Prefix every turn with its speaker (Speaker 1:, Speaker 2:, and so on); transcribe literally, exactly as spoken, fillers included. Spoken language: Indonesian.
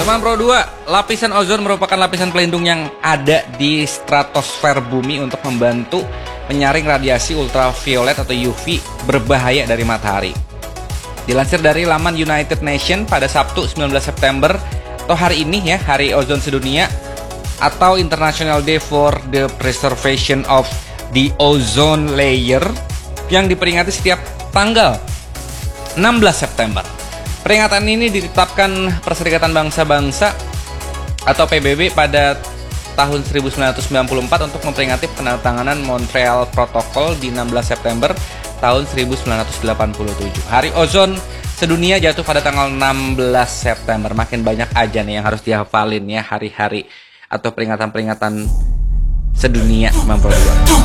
Speaker 1: Teman Pro dua, lapisan ozon merupakan lapisan pelindung yang ada di stratosfer bumi untuk membantu menyaring radiasi ultraviolet atau U V berbahaya dari matahari. Dilansir dari laman United Nations pada Sabtu sembilan belas September atau hari ini ya, Hari Ozon Sedunia atau International Day for the Preservation of the Ozone Layer yang diperingati setiap tanggal enam belas September. Peringatan ini ditetapkan Perserikatan Bangsa-Bangsa atau P B B pada tahun seribu sembilan ratus sembilan puluh empat untuk memperingati penandatanganan Montreal Protocol di enam belas September tahun seribu sembilan ratus delapan puluh tujuh. Hari Ozon Sedunia jatuh pada tanggal enam belas September. Makin banyak aja nih yang harus dihafalin ya hari-hari atau peringatan-peringatan sedunia Teman Pro dua.